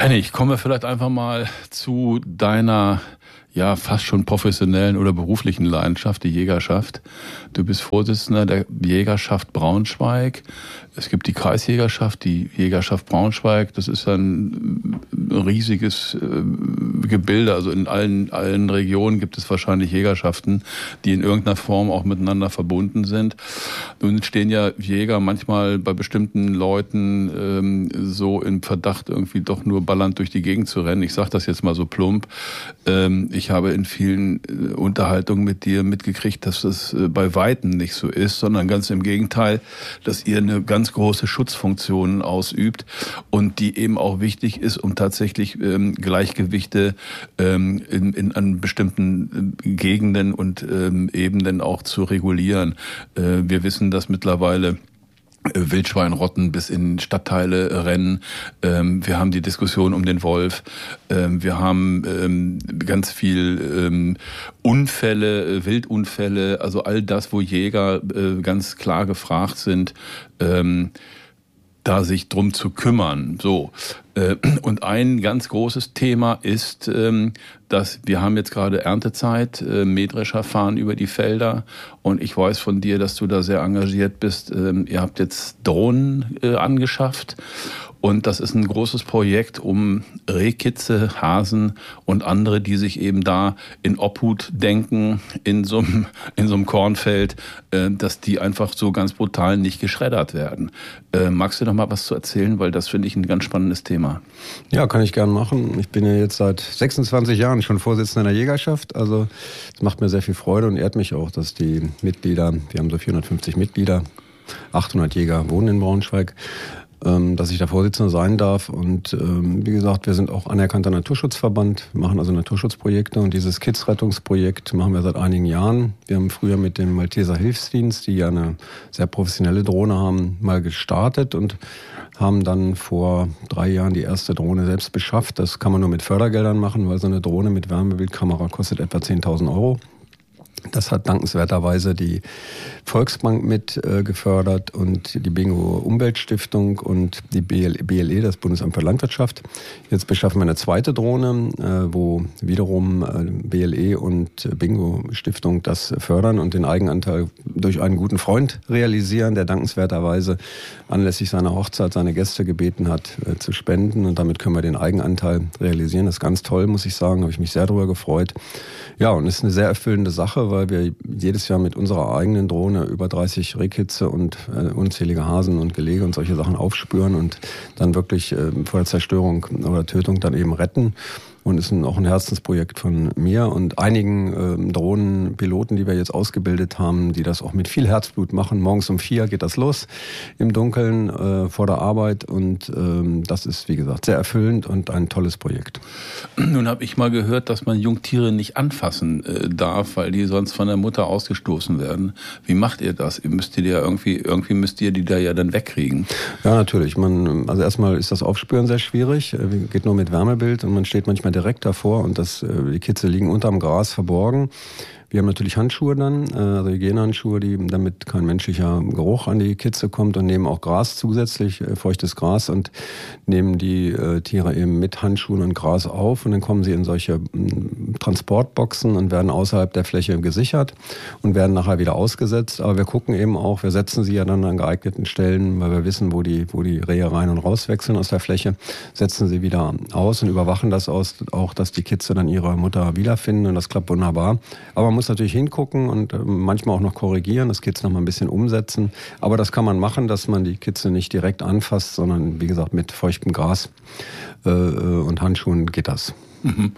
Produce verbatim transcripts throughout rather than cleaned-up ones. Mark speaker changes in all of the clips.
Speaker 1: Hennig, kommen wir vielleicht einfach mal zu deiner ja fast schon professionellen oder beruflichen Leidenschaft, die Jägerschaft. Du bist Vorsitzender der Jägerschaft Braunschweig. Es gibt die Kreisjägerschaft, die Jägerschaft Braunschweig. Das ist ein riesiges äh, Gebilde. Also in allen, allen Regionen gibt es wahrscheinlich Jägerschaften, die in irgendeiner Form auch miteinander verbunden sind. Nun stehen ja Jäger manchmal bei bestimmten Leuten ähm, so im Verdacht, irgendwie doch nur ballernd durch die Gegend zu rennen. Ich sage das jetzt mal so plump. Ähm, ich habe in vielen äh, Unterhaltungen mit dir mitgekriegt, dass das äh, bei Weitem nicht so ist, sondern ganz im Gegenteil, dass ihr eine ganz große Schutzfunktion ausübt und die eben auch wichtig ist, um tatsächlich ähm, Gleichgewichte ähm, in, in an bestimmten äh, Gegenden und ähm, Ebenen auch zu regulieren. Äh, wir wissen, dass mittlerweile Wildschweinrotten bis in Stadtteile rennen. Ähm, wir haben die Diskussion um den Wolf. Ähm, wir haben ähm, ganz viel ähm, Unfälle, äh, Wildunfälle, also all das, wo Jäger äh, ganz klar gefragt sind, ähm, da sich drum zu kümmern. So. Und ein ganz großes Thema ist, dass wir haben jetzt gerade Erntezeit, Mähdrescher fahren über die Felder und ich weiß von dir, dass du da sehr engagiert bist. Ihr habt jetzt Drohnen angeschafft und das ist ein großes Projekt, um Rehkitze, Hasen und andere, die sich eben da in Obhut denken, in so einem, in so einem Kornfeld, dass die einfach so ganz brutal nicht geschreddert werden. Magst du noch mal was zu erzählen, weil das finde ich ein ganz spannendes Thema.
Speaker 2: Ja, kann ich gern machen. Ich bin ja jetzt seit sechsundzwanzig Jahren schon Vorsitzender der Jägerschaft. Also es macht mir sehr viel Freude und ehrt mich auch, dass die Mitglieder, wir haben so vierhundertfünfzig Mitglieder, achthundert Jäger wohnen in Braunschweig, dass ich da Vorsitzender sein darf. Und ähm, wie gesagt, wir sind auch anerkannter Naturschutzverband, machen also Naturschutzprojekte und dieses Kidsrettungsprojekt machen wir seit einigen Jahren. Wir haben früher mit dem Malteser Hilfsdienst, die ja eine sehr professionelle Drohne haben, mal gestartet und haben dann vor drei Jahren die erste Drohne selbst beschafft. Das kann man nur mit Fördergeldern machen, weil so eine Drohne mit Wärmebildkamera kostet etwa zehntausend Euro. Das hat dankenswerterweise die Volksbank mit äh, gefördert und die Bingo Umweltstiftung und die B L E, das Bundesamt für Landwirtschaft. Jetzt beschaffen wir eine zweite Drohne, äh, wo wiederum äh, B L E und Bingo Stiftung das fördern und den Eigenanteil durch einen guten Freund realisieren, der dankenswerterweise anlässlich seiner Hochzeit seine Gäste gebeten hat, äh, zu spenden. Und damit können wir den Eigenanteil realisieren. Das ist ganz toll, muss ich sagen. Habe ich mich sehr darüber gefreut. Ja, und es ist eine sehr erfüllende Sache, weil wir jedes Jahr mit unserer eigenen Drohne über dreißig Rehkitze und äh, unzählige Hasen und Gelege und solche Sachen aufspüren und dann wirklich äh, vor der Zerstörung oder Tötung dann eben retten. Und ist ein, auch ein Herzensprojekt von mir und einigen äh, Drohnenpiloten, die wir jetzt ausgebildet haben, die das auch mit viel Herzblut machen. Morgens um vier geht das los im Dunkeln äh, vor der Arbeit und ähm, das ist, wie gesagt, sehr erfüllend und ein tolles Projekt.
Speaker 1: Nun habe ich mal gehört, dass man Jungtiere nicht anfassen äh, darf, weil die sonst von der Mutter ausgestoßen werden. Wie macht ihr das? Ihr müsst die ja irgendwie, irgendwie müsst ihr die da ja dann wegkriegen.
Speaker 2: Ja, natürlich. Man, also erstmal ist das Aufspüren sehr schwierig. Geht nur mit Wärmebild und man steht manchmal direkt davor und das, die Kitze liegen unterm Gras verborgen. Wir haben natürlich Handschuhe dann, also Hygienehandschuhe, die, damit kein menschlicher Geruch an die Kitze kommt und nehmen auch Gras zusätzlich, feuchtes Gras und nehmen die äh, Tiere eben mit Handschuhen und Gras auf und dann kommen sie in solche m, Transportboxen und werden außerhalb der Fläche gesichert und werden nachher wieder ausgesetzt. Aber wir gucken eben auch, wir setzen sie ja dann an geeigneten Stellen, weil wir wissen, wo die, wo die Rehe rein und raus wechseln aus der Fläche, setzen sie wieder aus und überwachen das aus, auch, dass die Kitze dann ihre Mutter wiederfinden und das klappt wunderbar. Aber man muss natürlich hingucken und manchmal auch noch korrigieren, das Kitze noch mal ein bisschen umsetzen. Aber das kann man machen, dass man die Kitze nicht direkt anfasst, sondern wie gesagt mit feuchtem Gras äh, und Handschuhen geht das.
Speaker 1: Mhm.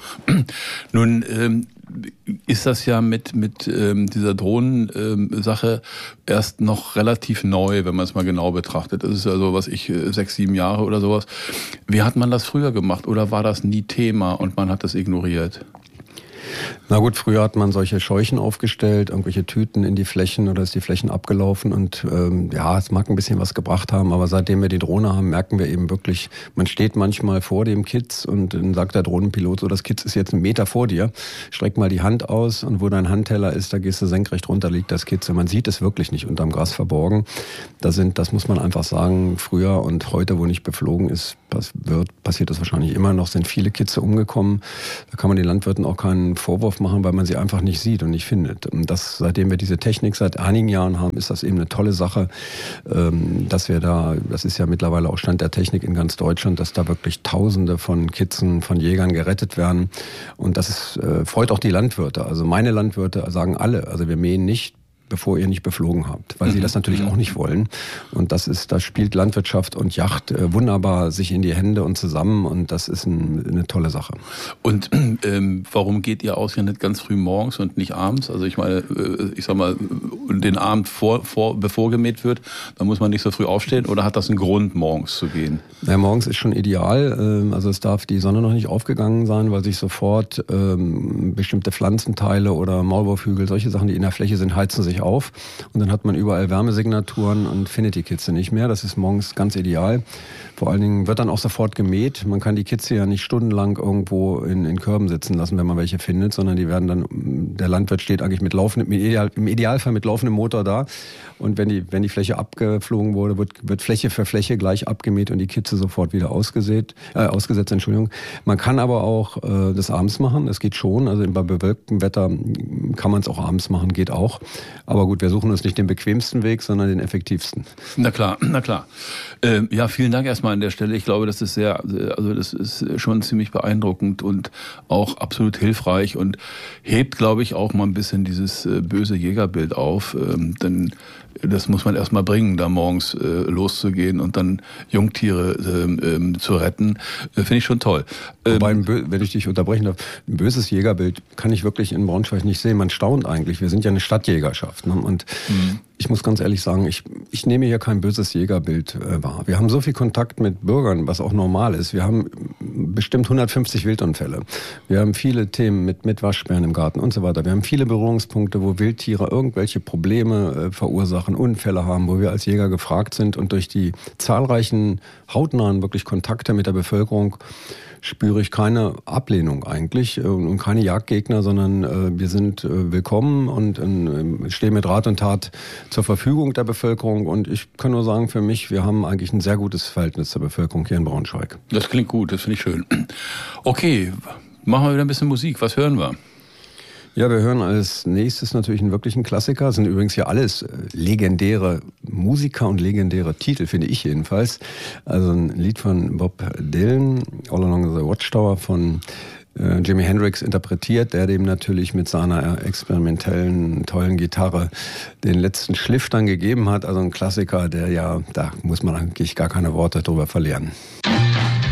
Speaker 1: Nun ähm, ist das ja mit, mit ähm, dieser Drohnensache ähm, erst noch relativ neu, wenn man es mal genau betrachtet. Das ist ja so, was ich, sechs, sieben Jahre oder sowas. Wie hat man das früher gemacht oder war das nie Thema und man hat das ignoriert?
Speaker 2: Na gut, früher hat man solche Scheuchen aufgestellt, irgendwelche Tüten in die Flächen oder ist die Flächen abgelaufen und ähm, ja, es mag ein bisschen was gebracht haben, aber seitdem wir die Drohne haben, merken wir eben wirklich, man steht manchmal vor dem Kitz und dann sagt der Drohnenpilot so, das Kitz ist jetzt einen Meter vor dir, streck mal die Hand aus und wo dein Handteller ist, da gehst du senkrecht runter, liegt das Kitz und man sieht es wirklich nicht unterm Gras verborgen. Da sind, das muss man einfach sagen, früher und heute, wo nicht beflogen ist, wird, passiert das wahrscheinlich immer noch, sind viele Kitze umgekommen. Da kann man den Landwirten auch keinen Vorwurf machen, weil man sie einfach nicht sieht und nicht findet. Und das, seitdem wir diese Technik seit einigen Jahren haben, ist das eben eine tolle Sache, dass wir da, das ist ja mittlerweile auch Stand der Technik in ganz Deutschland, dass da wirklich Tausende von Kitzen, von Jägern gerettet werden. Und das ist, freut auch die Landwirte. Also meine Landwirte sagen alle, also wir mähen nicht, bevor ihr nicht beflogen habt, weil sie das natürlich auch nicht wollen. Und das ist, da spielt Landwirtschaft und Yacht äh, wunderbar sich in die Hände und zusammen und das ist ein, eine tolle Sache.
Speaker 1: Und ähm, warum geht ihr ausgerechnet ganz früh morgens und nicht abends? Also ich meine, äh, ich sag mal, den Abend vor, vor, bevor gemäht wird, da muss man nicht so früh aufstehen oder hat das einen Grund, morgens zu gehen?
Speaker 2: Ja, morgens ist schon ideal. Also es darf die Sonne noch nicht aufgegangen sein, weil sich sofort ähm, bestimmte Pflanzenteile oder Maulwurfhügel, solche Sachen, die in der Fläche sind, heizen sich auf und dann hat man überall Wärmesignaturen und findet die Kitze nicht mehr. Das ist morgens ganz ideal. Vor allen Dingen wird dann auch sofort gemäht. Man kann die Kitze ja nicht stundenlang irgendwo in, in Körben sitzen lassen, wenn man welche findet, sondern die werden dann, der Landwirt steht eigentlich mit laufendem, im, Ideal, im Idealfall mit laufendem Motor da und wenn die, wenn die Fläche abgeflogen wurde, wird, wird Fläche für Fläche gleich abgemäht und die Kitze sofort wieder ausgesät, äh, ausgesetzt. Entschuldigung. Man kann aber auch äh, das abends machen, das geht schon. Also bei bewölktem Wetter kann man es auch abends machen, geht auch. Aber gut, wir suchen uns nicht den bequemsten Weg, sondern den effektivsten.
Speaker 1: Na klar, na klar. Ähm, ja, vielen Dank erstmal an der Stelle. Ich glaube, das ist sehr, also das ist schon ziemlich beeindruckend und auch absolut hilfreich und hebt, glaube ich, auch mal ein bisschen dieses äh, böse Jägerbild auf. Ähm, denn das muss man erstmal bringen, da morgens äh, loszugehen und dann Jungtiere äh, äh, zu retten. Äh, Finde ich schon toll. Ähm,
Speaker 2: Wobei, wenn ich dich unterbrechen darf, ein böses Jägerbild kann ich wirklich in Braunschweig nicht sehen. Man staunt eigentlich. Wir sind ja eine Stadtjägerschaft. Ne? Und mhm. ich muss ganz ehrlich sagen, ich, ich nehme hier kein böses Jägerbild äh, wahr. Wir haben so viel Kontakt mit Bürgern, was auch normal ist. Wir haben bestimmt hundertfünfzig Wildunfälle. Wir haben viele Themen mit, mit Waschbären im Garten und so weiter. Wir haben viele Berührungspunkte, wo Wildtiere irgendwelche Probleme äh, verursachen, Unfälle haben, wo wir als Jäger gefragt sind. Und durch die zahlreichen hautnahen wirklich Kontakte mit der Bevölkerung spüre ich keine Ablehnung eigentlich und keine Jagdgegner, sondern äh, wir sind äh, willkommen und äh, stehen mit Rat und Tat zur Verfügung der Bevölkerung. Und ich kann nur sagen, für mich, wir haben eigentlich ein sehr gutes Verhältnis zur Bevölkerung hier in Braunschweig.
Speaker 1: Das klingt gut, das finde ich schön. Okay, machen wir wieder ein bisschen Musik. Was hören wir?
Speaker 2: Ja, wir hören als nächstes natürlich einen wirklichen Klassiker. Das sind übrigens ja alles legendäre Musiker und legendäre Titel, finde ich jedenfalls. Also ein Lied von Bob Dylan, All Along the Watchtower von äh, Jimi Hendrix interpretiert, der dem natürlich mit seiner experimentellen, tollen Gitarre den letzten Schliff dann gegeben hat. Also ein Klassiker, der ja, da muss man eigentlich gar keine Worte drüber verlieren.